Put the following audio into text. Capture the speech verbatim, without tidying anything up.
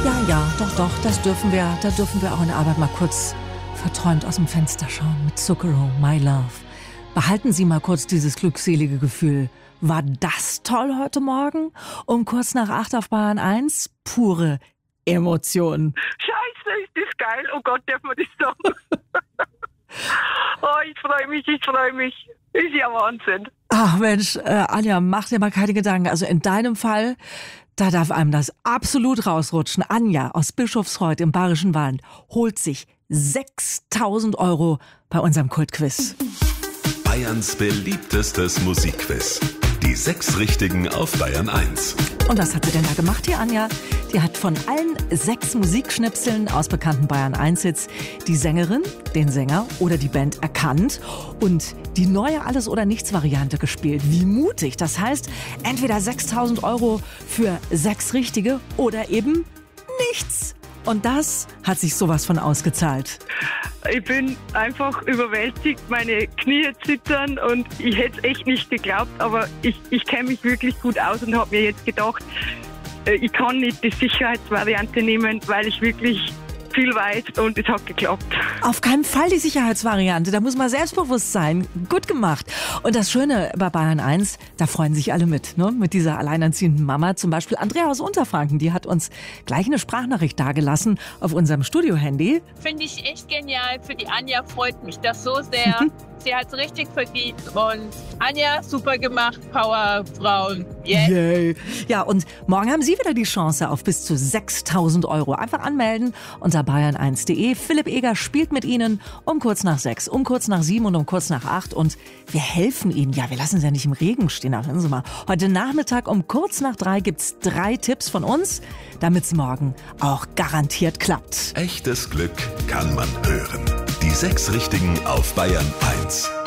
Ja, ja, doch, doch, das dürfen wir. Da dürfen wir auch in der Arbeit mal kurz verträumt aus dem Fenster schauen mit Zucchero, My Love. Behalten Sie mal kurz dieses glückselige Gefühl. War das toll heute Morgen? Um kurz nach acht auf Bayern eins? Pure Emotion. Scheiße, ist das geil. Oh Gott, darf man das sagen? Oh, ich freue mich, ich freue mich. Ist ja Wahnsinn. Ach Mensch, äh, Anja, mach dir mal keine Gedanken. Also in deinem Fall, da darf einem das absolut rausrutschen. Anja aus Bischofsreuth im Bayerischen Wald holt sich sechstausend Euro bei unserem Kultquiz. Bayerns beliebtestes Musikquiz. Die sechs Richtigen auf Bayern eins. Und was hat sie denn da gemacht hier, Anja? Die hat von allen sechs Musikschnipseln aus bekannten Bayern eins Hits die Sängerin, den Sänger oder die Band erkannt und die neue Alles-oder-Nichts-Variante gespielt. Wie mutig! Das heißt, entweder sechstausend Euro für sechs Richtige oder eben nichts. Und das hat sich sowas von ausgezahlt. Ich bin einfach überwältigt, meine Knie zittern und ich hätte es echt nicht geglaubt, aber ich, ich kenne mich wirklich gut aus und habe mir jetzt gedacht, ich kann nicht die Sicherheitsvariante nehmen, weil ich wirklich viel weiß und es hat geklappt. Auf keinen Fall die Sicherheitsvariante, da muss man selbstbewusst sein. Gut gemacht. Und das Schöne bei Bayern eins, da freuen sich alle mit, ne? Mit dieser alleinerziehenden Mama, zum Beispiel Andrea aus Unterfranken, die hat uns gleich eine Sprachnachricht dagelassen auf unserem Studio-Handy. Finde ich echt genial. Für die Anja freut mich das so sehr. Sie hat es richtig verdient und Anja, super gemacht, Powerfrauen. Yeah. Yay. Ja, und morgen haben Sie wieder die Chance auf bis zu sechstausend Euro. Einfach anmelden unter bayern eins punkt de. Philipp Eger spielt mit Ihnen um kurz nach sechs, um kurz nach sieben und um kurz nach acht. Und wir helfen Ihnen. Ja, wir lassen Sie ja nicht im Regen stehen. Hören Sie mal. Heute Nachmittag um kurz nach drei gibt's drei Tipps von uns, damit es morgen auch garantiert klappt. Echtes Glück kann man hören. Die sechs Richtigen auf Bayern eins.